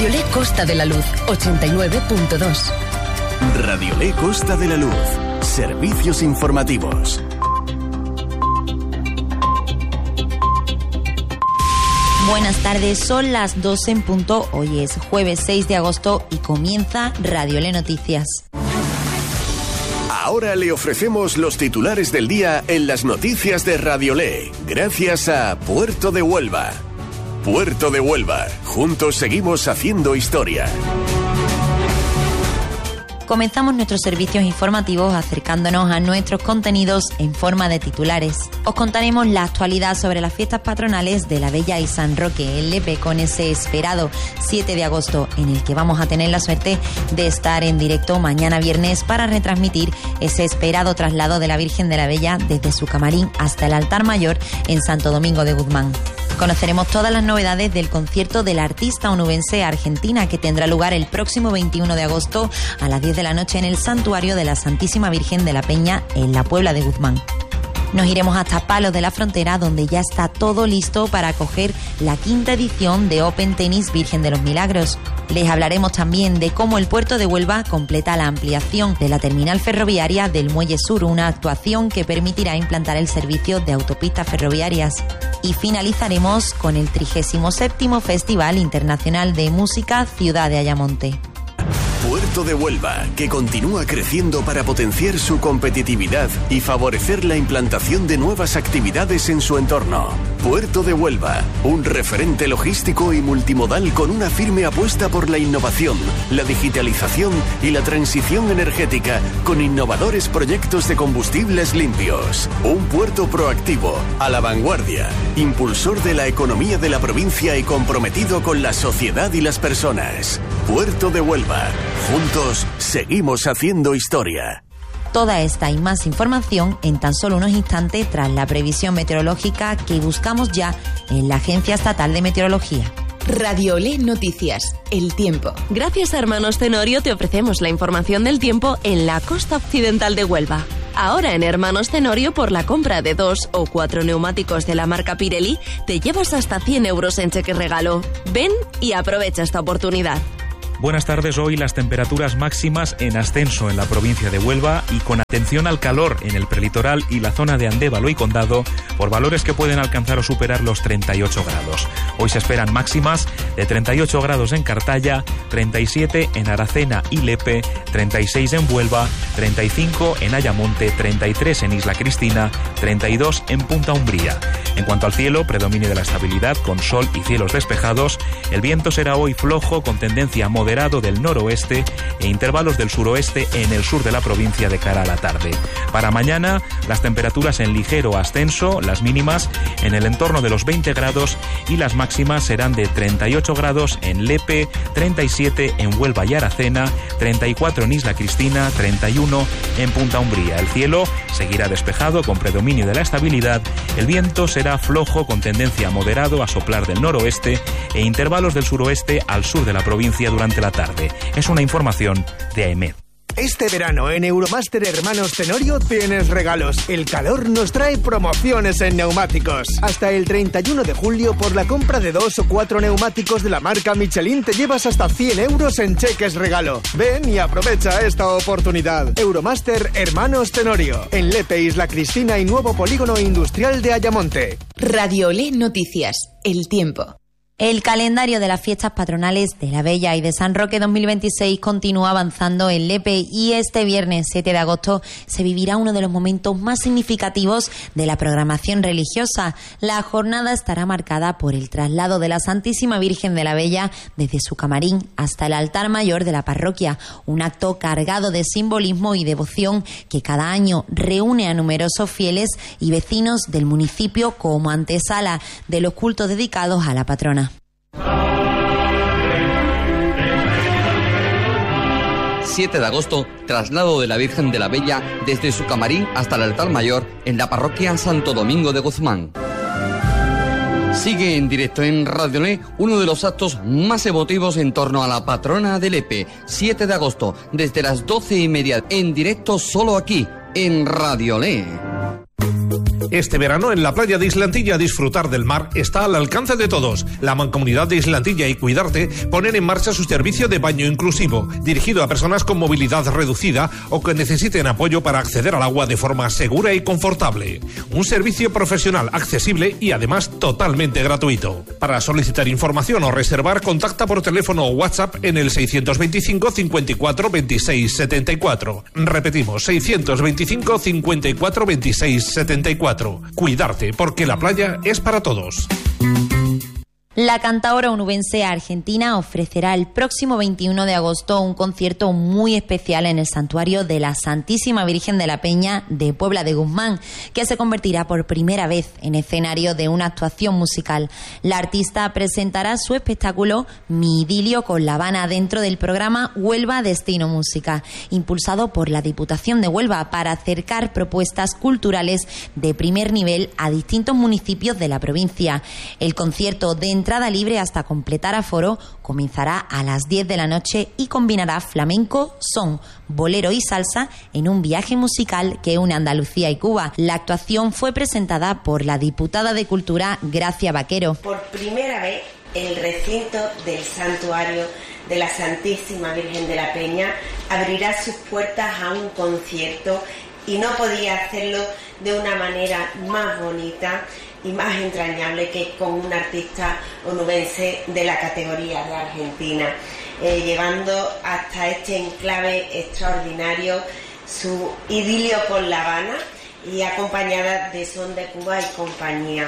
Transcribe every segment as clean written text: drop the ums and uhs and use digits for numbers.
Radiolé Costa de la Luz, 89.2. Radiolé Costa de la Luz. Servicios informativos. Buenas tardes, son las 12 en punto. Hoy es jueves 6 de agosto y comienza Radiolé Noticias. Ahora le ofrecemos los titulares del día en las noticias de Radiolé, gracias a Puerto de Huelva. Puerto de Huelva, juntos seguimos haciendo historia. Comenzamos nuestros servicios informativos acercándonos a nuestros contenidos en forma de titulares. Os contaremos la actualidad sobre las fiestas patronales de la Bella y San Roque, el Lepe, con ese esperado 7 de agosto, en el que vamos a tener la suerte de estar en directo mañana viernes para retransmitir ese esperado traslado de la Virgen de la Bella desde su camarín hasta el altar mayor en Santo Domingo de Guzmán. Conoceremos todas las novedades del concierto de la artista onubense argentina que tendrá lugar el próximo 21 de agosto a las 10 de la noche en el Santuario de la Santísima Virgen de la Peña en la Puebla de Guzmán. Nos iremos hasta Palos de la Frontera, donde ya está todo listo para acoger la 5ª edición de Open Tennis Virgen de los Milagros. Les hablaremos también de cómo el Puerto de Huelva completa la ampliación de la terminal ferroviaria del Muelle Sur, una actuación que permitirá implantar el servicio de autopistas ferroviarias. Y finalizaremos con el 37º Festival Internacional de Música Ciudad de Ayamonte. Puerto de Huelva, que continúa creciendo para potenciar su competitividad y favorecer la implantación de nuevas actividades en su entorno. Puerto de Huelva, un referente logístico y multimodal con una firme apuesta por la innovación, la digitalización y la transición energética, con innovadores proyectos de combustibles limpios. Un puerto proactivo, a la vanguardia, impulsor de la economía de la provincia y comprometido con la sociedad y las personas. Puerto de Huelva. Juntos seguimos haciendo historia. Toda esta y más información en tan solo unos instantes tras la previsión meteorológica que buscamos ya en la Agencia Estatal de Meteorología. Radiolé Noticias, el tiempo. Gracias a Hermanos Tenorio te ofrecemos la información del tiempo en la costa occidental de Huelva. Ahora en Hermanos Tenorio, por la compra de 2 o 4 neumáticos de la marca Pirelli, te llevas hasta 100 euros en cheque regalo. Ven y aprovecha esta oportunidad. Buenas tardes. Hoy las temperaturas máximas en ascenso en la provincia de Huelva y con atención al calor en el prelitoral y la zona de Andévalo y Condado por valores que pueden alcanzar o superar los 38 grados. Hoy se esperan máximas de 38 grados en Cartaya, 37 en Aracena y Lepe, 36 en Huelva, 35 en Ayamonte, 33 en Isla Cristina, 32 en Punta Umbría. En cuanto al cielo, predominio de la estabilidad con sol y cielos despejados. El viento será hoy flojo con tendencia moderada del noroeste e intervalos del suroeste en el sur de la provincia de cara a la tarde. Para mañana, las temperaturas en ligero ascenso, las mínimas en el entorno de los 20 grados y las máximas serán de 38 grados en Lepe, 37 en Huelva y Aracena, 34 en Isla Cristina, 31 en Punta Umbría. El cielo seguirá despejado con predominio de la estabilidad. El viento será flojo con tendencia moderado a soplar del noroeste e intervalos del suroeste al sur de la provincia durante la tarde. Es una información de AEMET. Este verano en Euromaster Hermanos Tenorio tienes regalos. El calor nos trae promociones en neumáticos. Hasta el 31 de julio, por la compra de 2 o 4 neumáticos de la marca Michelin, te llevas hasta 100 euros en cheques regalo. Ven y aprovecha esta oportunidad. Euromaster Hermanos Tenorio, en Lepe, Isla Cristina y nuevo polígono industrial de Ayamonte. Radiolé Noticias, el tiempo. El calendario de las fiestas patronales de la Bella y de San Roque 2026 continúa avanzando en Lepe y este viernes 7 de agosto se vivirá uno de los momentos más significativos de la programación religiosa. La jornada estará marcada por el traslado de la Santísima Virgen de la Bella desde su camarín hasta el altar mayor de la parroquia, un acto cargado de simbolismo y devoción que cada año reúne a numerosos fieles y vecinos del municipio como antesala de los cultos dedicados a la patrona. 7 de agosto, traslado de la Virgen de la Bella desde su camarín hasta el altar mayor en la parroquia Santo Domingo de Guzmán. Sigue en directo en Radiolé uno de los actos más emotivos en torno a la patrona de Lepe. 7 de agosto, desde las 12:30, en directo solo aquí, en Radiolé. Este verano en la playa de Islantilla disfrutar del mar está al alcance de todos. La Mancomunidad de Islantilla y Cuidarte ponen en marcha su servicio de baño inclusivo, dirigido a personas con movilidad reducida o que necesiten apoyo para acceder al agua de forma segura y confortable. Un servicio profesional, accesible y además totalmente gratuito. Para solicitar información o reservar, contacta por teléfono o WhatsApp en el 625 54 26 74. Repetimos, 625 54 26 74. Cuidarte, porque la playa es para todos. La cantaora onubense argentina ofrecerá el próximo 21 de agosto un concierto muy especial en el Santuario de la Santísima Virgen de la Peña de Puebla de Guzmán, que se convertirá por primera vez en escenario de una actuación musical. La artista presentará su espectáculo Mi idilio con La Habana dentro del programa Huelva Destino Música, impulsado por la Diputación de Huelva para acercar propuestas culturales de primer nivel a distintos municipios de la provincia. El concierto de entrada libre hasta completar aforo comenzará a las 10 de la noche y combinará flamenco, son, bolero y salsa en un viaje musical que une Andalucía y Cuba. La actuación fue presentada por la diputada de Cultura Gracia Vaquero. Por primera vez el recinto del Santuario de la Santísima Virgen de la Peña abrirá sus puertas a un concierto y no podía hacerlo de una manera más bonita y más entrañable que con un artista onubense de la categoría de Argentina, llevando hasta este enclave extraordinario su idilio con La Habana y acompañada de son de Cuba y compañía.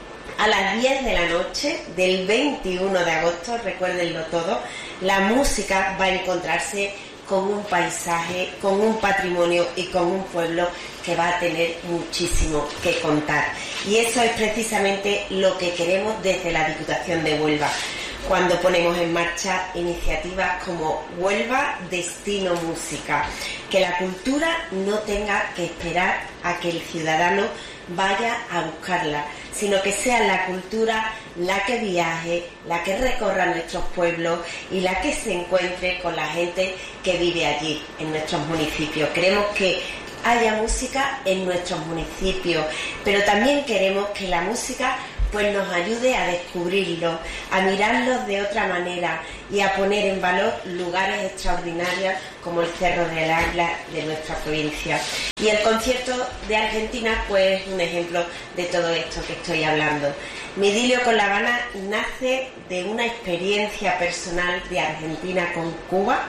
A las 10 de la noche del 21 de agosto, recuérdenlo todo, la música va a encontrarse con un paisaje, con un patrimonio y con un pueblo que va a tener muchísimo que contar. Y eso es precisamente lo que queremos desde la Diputación de Huelva, cuando ponemos en marcha iniciativas como Huelva Destino Música, que la cultura no tenga que esperar a que el ciudadano vaya a buscarla, sino que sea la cultura la que viaje, la que recorra nuestros pueblos y la que se encuentre con la gente que vive allí, en nuestros municipios. Queremos que haya música en nuestros municipios, pero también queremos que la música pues nos ayude a descubrirlos, a mirarlos de otra manera y a poner en valor lugares extraordinarios como el Cerro del Águila de nuestra provincia. Y el concierto de Argentina pues es un ejemplo de todo esto que estoy hablando. Mi idilio con La Habana nace de una experiencia personal de Argentina con Cuba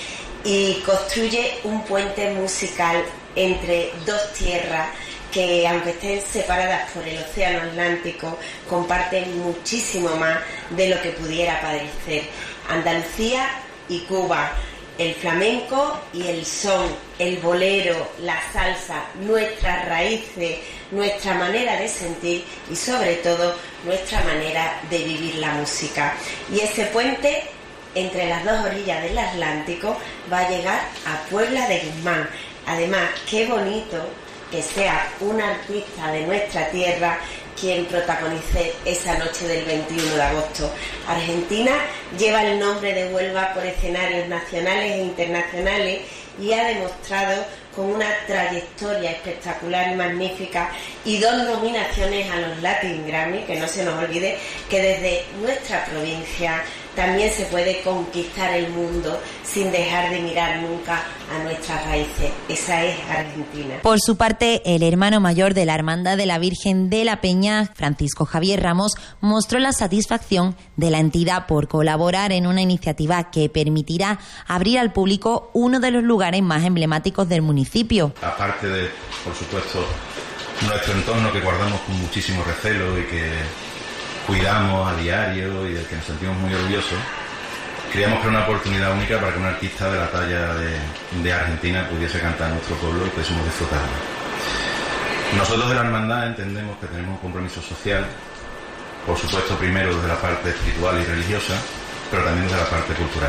y construye un puente musical entre dos tierras que, aunque estén separadas por el Océano Atlántico, comparten muchísimo más de lo que pudiera parecer. Andalucía y Cuba, el flamenco y el son, el bolero, la salsa, nuestras raíces, nuestra manera de sentir y sobre todo nuestra manera de vivir la música. Y ese puente entre las dos orillas del Atlántico va a llegar a Puebla de Guzmán. Además, qué bonito que sea un artista de nuestra tierra quien protagonice esa noche del 21 de agosto. Argentina lleva el nombre de Huelva por escenarios nacionales e internacionales y ha demostrado con una trayectoria espectacular y magnífica y 2 nominaciones a los Latin Grammy, que no se nos olvide que desde nuestra provincia también se puede conquistar el mundo sin dejar de mirar nunca a nuestras raíces. Esa es Argentina. Por su parte, el hermano mayor de la Hermandad de la Virgen de la Peña, Francisco Javier Ramos, mostró la satisfacción de la entidad por colaborar en una iniciativa que permitirá abrir al público uno de los lugares más emblemáticos del municipio. Aparte de, por supuesto, nuestro entorno que guardamos con muchísimo recelo y que cuidamos a diario y del que nos sentimos muy orgullosos, creíamos que era una oportunidad única para que un artista de la talla de Argentina pudiese cantar en nuestro pueblo y pudiésemos disfrutarlo. Nosotros de la hermandad entendemos que tenemos un compromiso social, por supuesto primero desde la parte espiritual y religiosa, pero también desde la parte cultural.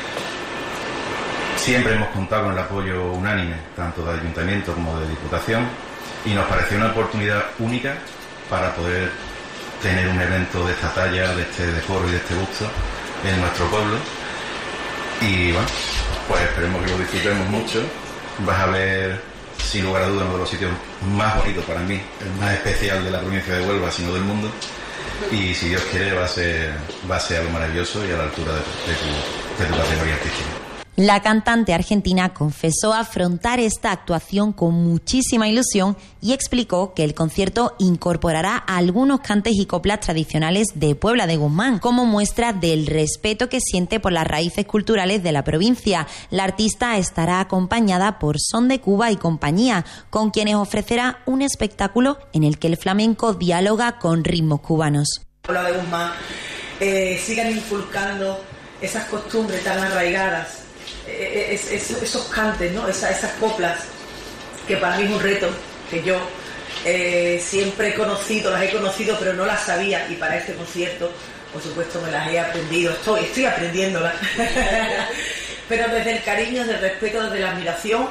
Siempre hemos contado con el apoyo unánime, tanto del Ayuntamiento como de Diputación, y nos pareció una oportunidad única para poder tener un evento de esta talla, de este decoro y de este gusto en nuestro pueblo. Y bueno, pues esperemos que lo disfrutemos mucho. Vas a ver sin lugar a dudas uno de los sitios más bonitos para mí, el más especial de la provincia de Huelva, sino del mundo. Y si Dios quiere va a ser algo maravilloso y a la altura de tu patrimonio artístico. La cantante argentina confesó afrontar esta actuación con muchísima ilusión y explicó que el concierto incorporará algunos cantes y coplas tradicionales de Puebla de Guzmán como muestra del respeto que siente por las raíces culturales de la provincia. La artista estará acompañada por Son de Cuba y compañía, con quienes ofrecerá un espectáculo en el que el flamenco dialoga con ritmos cubanos. Puebla de Guzmán sigan inculcando esas costumbres tan arraigadas, esos cantes, ¿no? esas coplas, que para mí es un reto, que yo siempre las he conocido, pero no las sabía, y para este concierto, por supuesto, me las he aprendido, estoy aprendiéndolas, pero desde el cariño, desde el respeto, desde la admiración,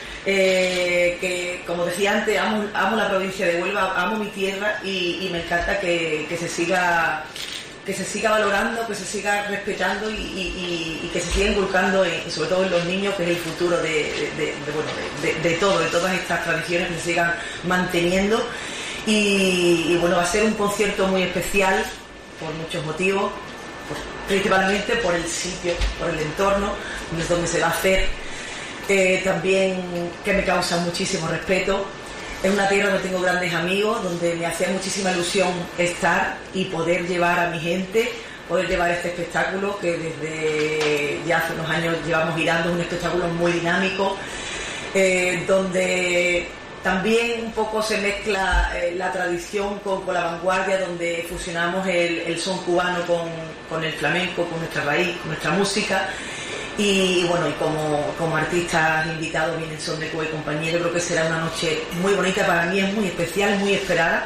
que como decía antes, amo la provincia de Huelva, amo mi tierra, y me encanta que se siga valorando, que se siga respetando y que se siga inculcando, sobre todo en los niños, que es el futuro de todas estas tradiciones, que se sigan manteniendo. Y bueno, va a ser un concierto muy especial por muchos motivos, principalmente por el sitio, por el entorno donde se va a hacer, también que me causa muchísimo respeto. Es una tierra donde tengo grandes amigos, donde me hacía muchísima ilusión estar y poder llevar a mi gente, poder llevar este espectáculo que desde ya hace unos años llevamos girando. Es un espectáculo muy dinámico, donde también un poco se mezcla la tradición con la vanguardia, donde fusionamos el son cubano con el flamenco, con nuestra raíz, con nuestra música. Y bueno, y como artistas invitados vienen Son de Cuba y compañía. Yo creo que será una noche muy bonita, para mí es muy especial, muy esperada,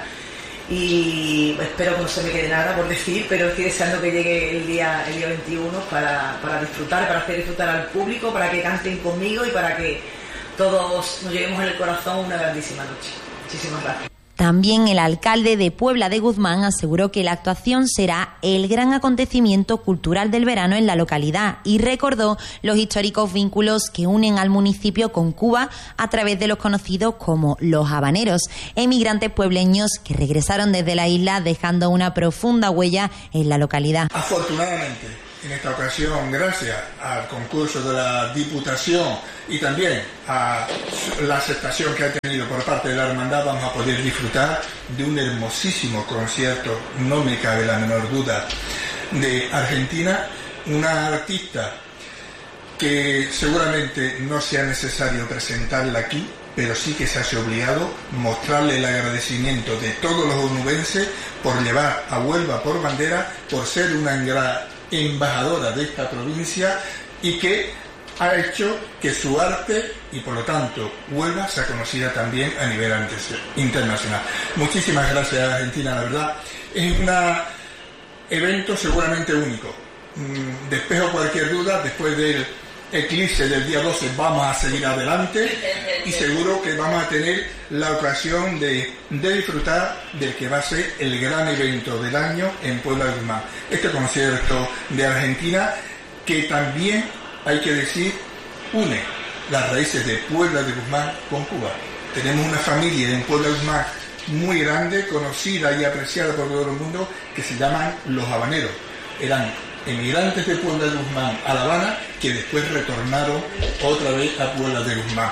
y espero que no se me quede nada por decir, pero estoy deseando que llegue el día 21 para disfrutar, para hacer disfrutar al público, para que canten conmigo y para que todos nos llevemos en el corazón una grandísima noche. Muchísimas gracias. También el alcalde de Puebla de Guzmán aseguró que la actuación será el gran acontecimiento cultural del verano en la localidad y recordó los históricos vínculos que unen al municipio con Cuba a través de los conocidos como los habaneros, emigrantes puebleños que regresaron desde la isla dejando una profunda huella en la localidad. Afortunadamente, en esta ocasión, gracias al concurso de la Diputación y también a la aceptación que ha tenido por parte de la Hermandad, vamos a poder disfrutar de un hermosísimo concierto, no me cabe la menor duda, de Argentina, una artista que seguramente no sea necesario presentarla aquí, pero sí que se hace obligado mostrarle el agradecimiento de todos los onubenses por llevar a Huelva por bandera, por ser una gran embajadora de esta provincia y que ha hecho que su arte y por lo tanto Huelva sea conocida también a nivel internacional. Muchísimas gracias, Argentina, la verdad es un evento seguramente único. Despejo cualquier duda, después del eclipse del día 12 vamos a seguir adelante y seguro que vamos a tener la ocasión de disfrutar del que va a ser el gran evento del año en Puebla de Guzmán. Este concierto de Argentina, que también, hay que decir, une las raíces de Puebla de Guzmán con Cuba. Tenemos una familia en Puebla de Guzmán muy grande, conocida y apreciada por todo el mundo, que se llaman los habaneros. Eran emigrantes de Puebla de Guzmán a La Habana, que después retornaron otra vez a Puebla de Guzmán.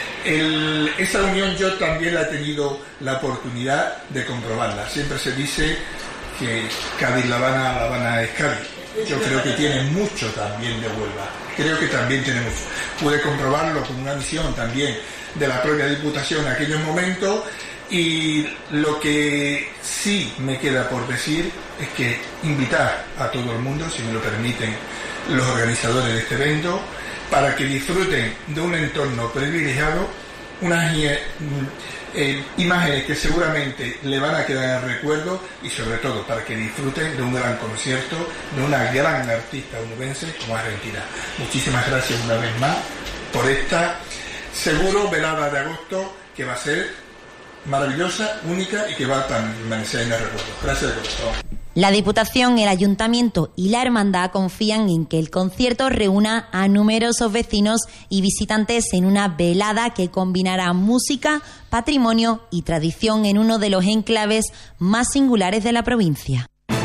Esa unión yo también la he tenido la oportunidad de comprobarla. Siempre se dice que Cádiz-La Habana, La Habana es Cádiz. Yo creo que tiene mucho también de Huelva. Creo que también tiene mucho. Pude comprobarlo con una visión también de la propia Diputación en aquellos momentos. Y lo que sí me queda por decir es que invitar a todo el mundo, si me lo permiten los organizadores de este evento, para que disfruten de un entorno privilegiado, unas imágenes que seguramente le van a quedar en el recuerdo y sobre todo para que disfruten de un gran concierto de una gran artista onubense como Argentina. Muchísimas gracias una vez más por esta seguro velada de agosto que va a ser maravillosa, única y que va a permanecer en el recuerdo. Gracias de corazón. La Diputación, el Ayuntamiento y la Hermandad confían en que el concierto reúna a numerosos vecinos y visitantes en una velada que combinará música, patrimonio y tradición en uno de los enclaves más singulares de la provincia.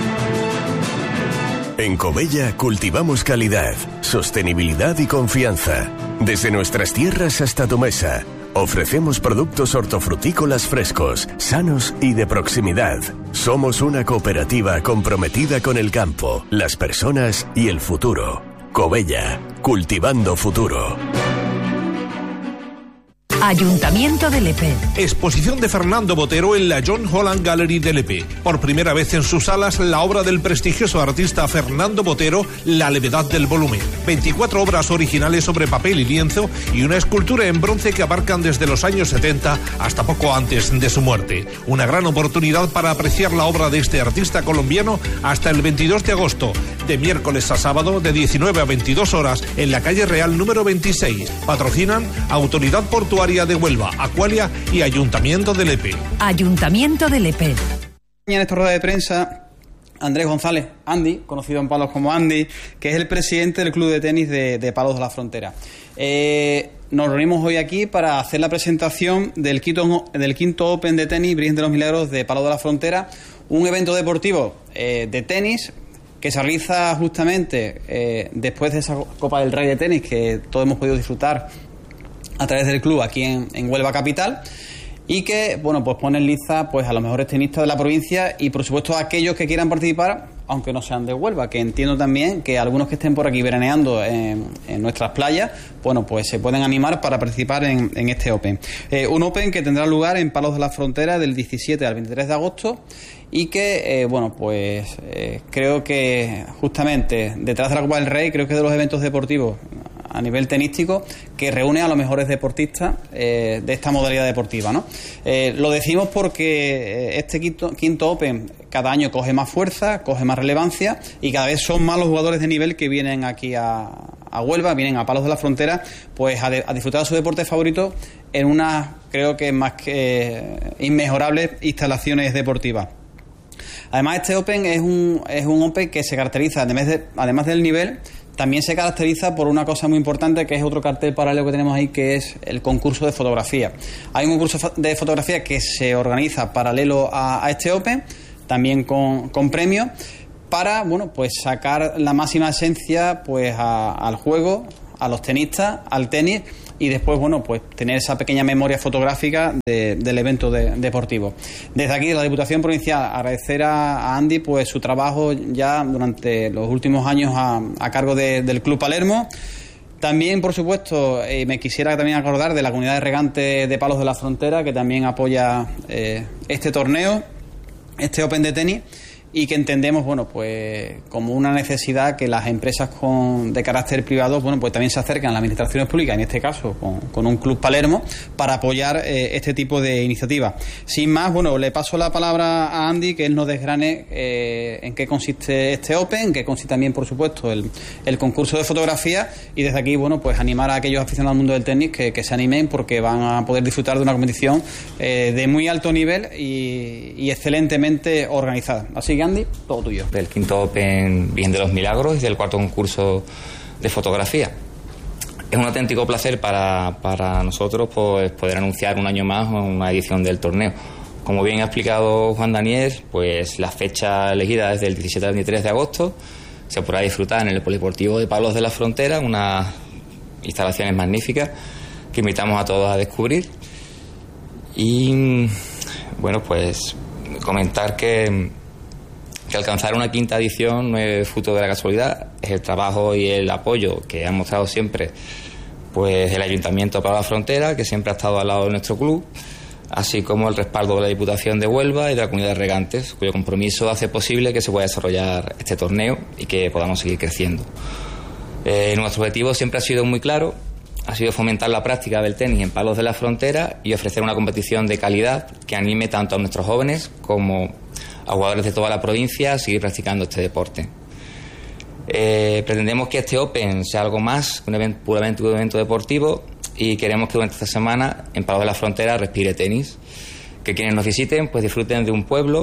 En Covella cultivamos calidad, sostenibilidad y confianza. Desde nuestras tierras hasta tu mesa. Ofrecemos productos hortofrutícolas frescos, sanos y de proximidad. Somos una cooperativa comprometida con el campo, las personas y el futuro. Covella, cultivando futuro. Ayuntamiento de Lepe. Exposición de Fernando Botero en la John Holland Gallery de Lepe. Por primera vez en sus salas, la obra del prestigioso artista Fernando Botero, La levedad del volumen. 24 obras originales sobre papel y lienzo y una escultura en bronce que abarcan desde los años 70 hasta poco antes de su muerte. Una gran oportunidad para apreciar la obra de este artista colombiano hasta el 22 de agosto, de miércoles a sábado, de 19 a 22 horas, en la calle Real número 26. Patrocinan Autoridad Portuaria de Huelva, Aqualia y Ayuntamiento de Lepe. Ayuntamiento de Lepe. En esta rueda de prensa, Andrés González, Andy, conocido en Palos como Andy, que es el presidente del Club de Tenis de Palos de la Frontera. Nos reunimos hoy aquí para hacer la presentación del quinto Open de tenis Virgen de los Milagros de Palos de la Frontera, un evento deportivo de tenis que se realiza justamente después de esa Copa del Rey de tenis que todos hemos podido disfrutar a través del club aquí en Huelva capital, y que pues pone en liza pues a los mejores tenistas de la provincia y por supuesto a aquellos que quieran participar, aunque no sean de Huelva, que entiendo también que algunos que estén por aquí veraneando en nuestras playas, pues se pueden animar para participar en este Open. Un Open que tendrá lugar en Palos de la Frontera del 17 al 23 de agosto y que, creo que justamente detrás de la Copa del Rey, creo que es de los eventos deportivos a nivel tenístico que reúne a los mejores deportistas de esta modalidad deportiva, ¿no? Lo decimos porque este quinto Open cada año coge más fuerza, coge más relevancia y cada vez son más los jugadores de nivel que vienen aquí a Huelva, vienen a Palos de la Frontera pues a disfrutar de su deporte favorito en unas, creo que más que inmejorables instalaciones deportivas. Además, este Open es un Open que se caracteriza, además del nivel, también se caracteriza por una cosa muy importante, que es otro cartel paralelo que tenemos ahí, que es el concurso de fotografía. Hay un concurso de fotografía que se organiza paralelo a este Open, también con premios, para sacar la máxima esencia al juego, a los tenistas, al tenis, y después tener esa pequeña memoria fotográfica del evento deportivo. Desde aquí, la Diputación Provincial, agradecer a Andy su trabajo ya durante los últimos años a cargo del Club Palermo. También, por supuesto, me quisiera también acordar de la comunidad de regantes de Palos de la Frontera, que también apoya este torneo, este Open de tenis, y que entendemos como una necesidad que las empresas de carácter privado también se acercan a las administraciones públicas, en este caso con un Club Palermo, para apoyar este tipo de iniciativas. Sin más, le paso la palabra a Andy, que él nos desgrane en qué consiste este Open, en qué consiste también, por supuesto, el concurso de fotografía, y desde aquí animar a aquellos aficionados al mundo del tenis que se animen, porque van a poder disfrutar de una competición de muy alto nivel y excelentemente organizada. Así que, Andy, todo tuyo. Del quinto Open Virgen de los Milagros y del cuarto concurso de fotografía. Es un auténtico placer para nosotros poder anunciar un año más una edición del torneo. Como bien ha explicado Juan Daniel, la fecha elegida es del 17 al 23 de agosto. Se podrá disfrutar en el Polideportivo de Palos de la Frontera, unas instalaciones magníficas que invitamos a todos a descubrir. Y comentar que alcanzar una quinta edición no es fruto de la casualidad, es el trabajo y el apoyo que han mostrado siempre el Ayuntamiento para la Frontera, que siempre ha estado al lado de nuestro club, así como el respaldo de la Diputación de Huelva y de la comunidad de regantes, cuyo compromiso hace posible que se pueda desarrollar este torneo y que podamos seguir creciendo. Nuestro objetivo siempre ha sido muy claro, ha sido fomentar la práctica del tenis en Palos de la Frontera y ofrecer una competición de calidad que anime tanto a nuestros jóvenes como a jugadores de toda la provincia a seguir practicando este deporte. Pretendemos que este Open sea algo más que puramente un evento deportivo, y queremos que durante esta semana en Palos de la Frontera respire tenis, que quienes nos visiten disfruten de un pueblo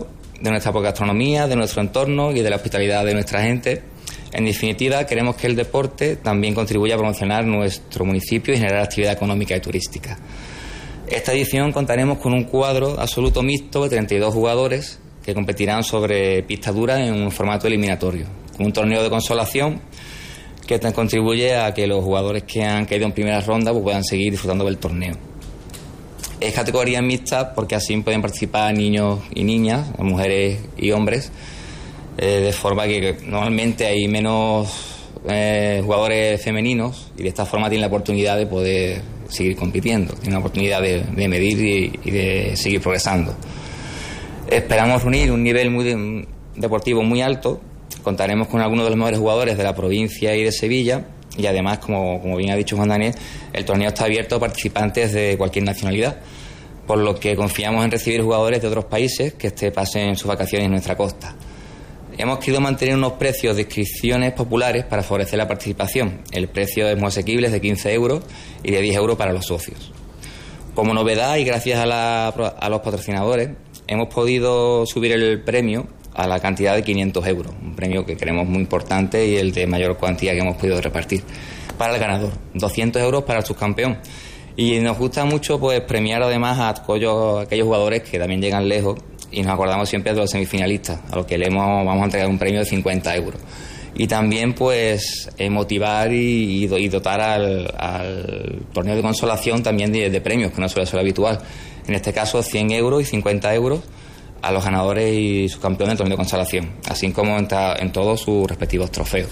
de nuestra gastronomía, de nuestro entorno y de la hospitalidad de nuestra gente. En definitiva, queremos que el deporte también contribuya a promocionar nuestro municipio y generar actividad económica y turística. Esta edición contaremos con un cuadro absoluto mixto de 32 jugadores que competirán sobre pista dura en un formato eliminatorio, con un torneo de consolación que contribuye a que los jugadores que han caído en primera ronda pues puedan seguir disfrutando del torneo. Es categoría mixta porque así pueden participar niños y niñas, mujeres y hombres, de forma que normalmente hay menos jugadores femeninos y de esta forma tienen la oportunidad de poder seguir compitiendo, tienen la oportunidad de medir y de seguir progresando. Esperamos reunir un nivel deportivo muy alto. Contaremos con algunos de los mejores jugadores de la provincia y de Sevilla y además, como bien ha dicho Juan Daniel, el torneo está abierto a participantes de cualquier nacionalidad, por lo que confiamos en recibir jugadores de otros países que pasen sus vacaciones en nuestra costa. Hemos querido mantener unos precios de inscripciones populares para favorecer la participación. El precio es muy asequible, es de 15 euros y de 10 euros para los socios. Como novedad y gracias a los patrocinadores, hemos podido subir el premio a la cantidad de 500 euros, un premio que creemos muy importante y el de mayor cuantía que hemos podido repartir. Para el ganador, 200 euros para el subcampeón. Y nos gusta mucho pues premiar además a aquellos jugadores que también llegan lejos y nos acordamos siempre de los semifinalistas, a los que vamos a entregar un premio de 50 euros. Y también pues motivar y dotar al torneo de consolación también de premios, que no suele ser habitual. En este caso 100 euros y 50 euros a los ganadores y subcampeones del torneo de consolación, así como en todos sus respectivos trofeos.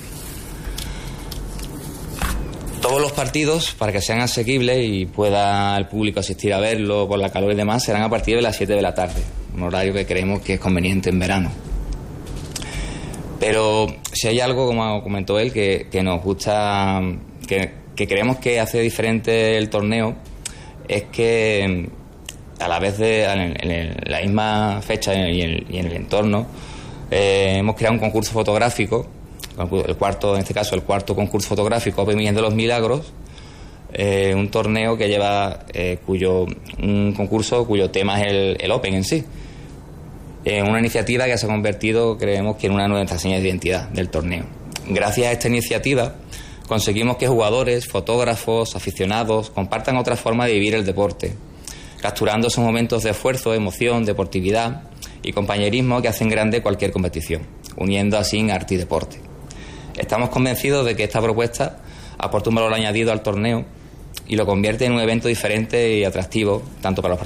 Todos los partidos, para que sean asequibles y pueda el público asistir a verlo por la calor y demás, serán a partir de las 7 de la tarde, un horario que creemos que es conveniente en verano. Pero si hay algo, como comentó él, que nos gusta, que creemos que hace diferente el torneo, es que a la vez en la misma fecha y en el entorno, hemos creado un concurso fotográfico, en este caso el cuarto concurso fotográfico Open Virgen de los Milagros, un torneo que lleva un concurso cuyo tema es el Open en sí. Una iniciativa que se ha convertido, creemos, que en una de nuestras señas de identidad del torneo. Gracias a esta iniciativa conseguimos que jugadores, fotógrafos, aficionados compartan otra forma de vivir el deporte, capturando esos momentos de esfuerzo, emoción, deportividad y compañerismo que hacen grande cualquier competición, uniendo así arte y deporte. Estamos convencidos de que esta propuesta aporta un valor añadido al torneo y lo convierte en un evento diferente y atractivo tanto para los